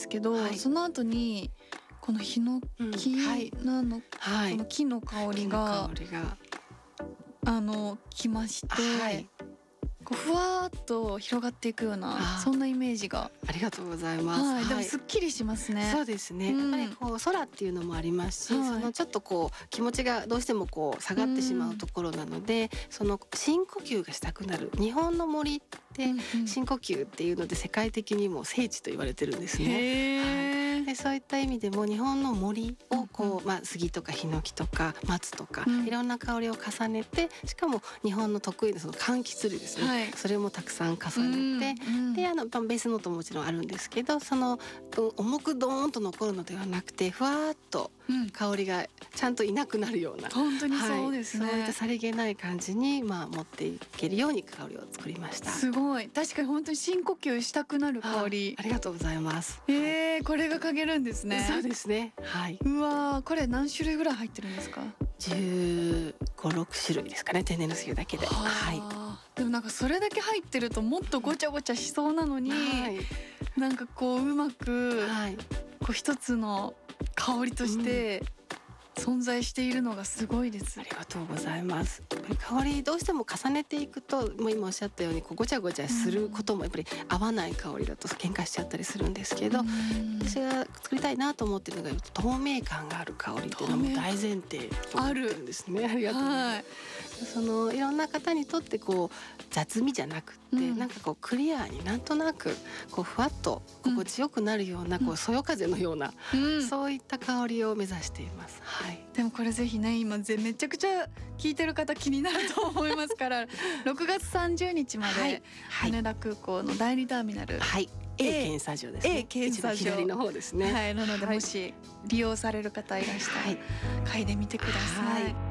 けど、 はい、 その後にこのヒノキなの、 はい、 この木の香りがきまして、 はい、 こうふわーっと広がっていくような、そんなイメージが。 ありがとうございます。 はい、でもすっきりしますね。 そうですね、やっぱりこう空っていうのもありますし、そのちょっとこう気持ちがどうしてもこう下がってしまうところなので、その深呼吸がしたくなる。日本の森って深呼吸っていうので世界的にも聖地と言われてるんですね。はい、でそういった意味でも日本の森をこう、杉とかヒノキとか松とか、いろんな香りを重ねて、しかも日本の得意なその柑橘類ですね、はい、それもたくさん重ねて、でベースノートももちろんあるんですけど、その重くドーンと残るのではなくて、ふわーっと香りがちゃんといなくなるような、 本当にそうですね、 そういったさりげない感じに、持っていけるように香りを作りました。 すごい、確かに本当に深呼吸したくなる香り。 ありがとうございます。 これが嗅げるんですね。 そうですね、はい。 うわー、これ何種類ぐらい入ってるんですか ？15、6種類ですかね、天然の精油だけで。 はい、でもなんかそれだけ入ってるともっとごちゃごちゃしそうなのに、はい、なんかこううまく、はい、こう一つの香りとして存在しているのがすごいです。 ありがとうございます。香りどうしても重ねていくと、もう今おっしゃったようにこうごちゃごちゃすることもやっぱり合わない香りだと喧嘩しちゃったりするんですけど、私が作りたいなと思っているのが透明感がある香りっていうのも大前提と思ってるんですね。ありがとうございます。そのいろんな方にとってこう雑味じゃなくって、なんかこうクリアになんとなくこうふわっと心地よくなるような、こうそよ風のような、そういった香りを目指しています。はい、 でもこれぜひね、今めちゃくちゃ聞いてる方気になると思いますから6月30日まで羽田空港の第2ターミナル、 はい、A 検査場ですね。 A 検査場、 左の方ですね。 はい、なのでもし利用される方いらしたら嗅いでみてください。